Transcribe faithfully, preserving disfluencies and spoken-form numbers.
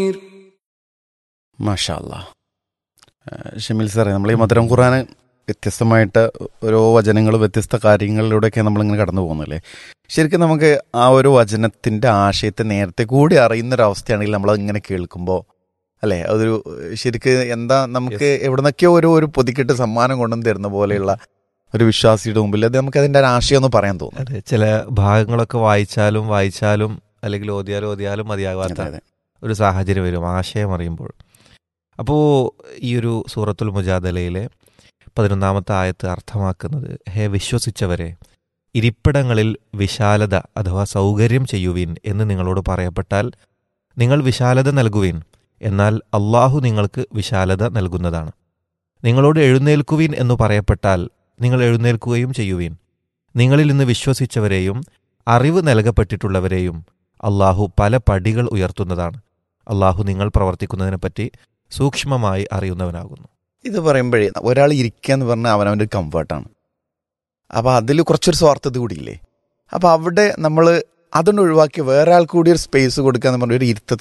മാഷാ അല്ലാ. ഷമീൽ സാറേ, നമ്മൾ ഈ മധുരം ഖുർആന് വ്യത്യസ്തമായിട്ട് ഓരോ വചനങ്ങൾ വ്യത്യസ്ത കാര്യങ്ങളിലൂടെയൊക്കെ നമ്മളിങ്ങനെ കടന്നു പോകുന്നില്ലേ. ശരിക്കും നമുക്ക് ആ ഒരു വചനത്തിൻ്റെ ആശയത്തെ നേരത്തെ കൂടി അറിയുന്നൊരവസ്ഥയാണെങ്കിൽ നമ്മളത് ഇങ്ങനെ കേൾക്കുമ്പോൾ അല്ലേ, അതൊരു ശരിക്ക് എന്താ നമുക്ക് എവിടെ നിന്നൊക്കെയോ ഒരു ഒരു പൊതിക്കിട്ട് സമ്മാനം കൊണ്ടുവന്ന് തരുന്ന പോലെയുള്ള ഒരു വിശ്വാസിയുടെ മുമ്പിൽ അത് നമുക്ക് അതിൻ്റെ ഒരു ആശയം ഒന്ന് പറയാൻ തോന്നും. അതെ, ചില ഭാഗങ്ങളൊക്കെ വായിച്ചാലും വായിച്ചാലും അല്ലെങ്കിൽ ഓതിയാലും ഓതിയാലും മതിയാകാത്ത ഒരു സാഹചര്യം വരും ആശയം അറിയുമ്പോൾ. അപ്പോൾ ഈ ഒരു സൂറത്തുൽ മുജാദലയിലെ പതിനൊന്നാമത്തെ ആയത്ത് അർത്ഥമാക്കുന്നത്, ഹേ വിശ്വസിച്ചവരെ, ഇരിപ്പിടങ്ങളിൽ വിശാലത അഥവാ സൗകര്യം ചെയ്യുവിൻ എന്ന് നിങ്ങളോട് പറയപ്പെട്ടാൽ നിങ്ങൾ വിശാലത നൽകുവിൻ, എന്നാൽ അള്ളാഹു നിങ്ങൾക്ക് വിശാലത നൽകുന്നതാണ്. നിങ്ങളോട് എഴുന്നേൽക്കുവിൻ എന്നു പറയപ്പെട്ടാൽ നിങ്ങൾ എഴുന്നേൽക്കുകയും ചെയ്യുവിൻ. നിങ്ങളിൽ നിന്ന് വിശ്വസിച്ചവരെയും അറിവ് നൽകപ്പെട്ടിട്ടുള്ളവരെയും അള്ളാഹു പല പടികൾ ഉയർത്തുന്നതാണ്. അള്ളാഹു നിങ്ങൾ പ്രവർത്തിക്കുന്നതിനെപ്പറ്റി സൂക്ഷ്മമായി അറിയുന്നവനാകുന്നു. ഇത് പറയുമ്പോഴേ ഒരാൾ ഇരിക്കുക എന്ന് പറഞ്ഞാൽ അവനവൻ്റെ കംഫർട്ടാണ്. അപ്പോൾ അതിൽ കുറച്ചൊരു സ്വാർത്ഥത കൂടിയില്ലേ. അപ്പോൾ അവിടെ നമ്മൾ അതുകൊണ്ട് ഒഴിവാക്കി വേറെ ആൾക്ക് കൂടി ഒരു സ്പേസ് കൊടുക്കുക എന്ന് പറഞ്ഞ ഒരു ഇരുത്തത്തിൽ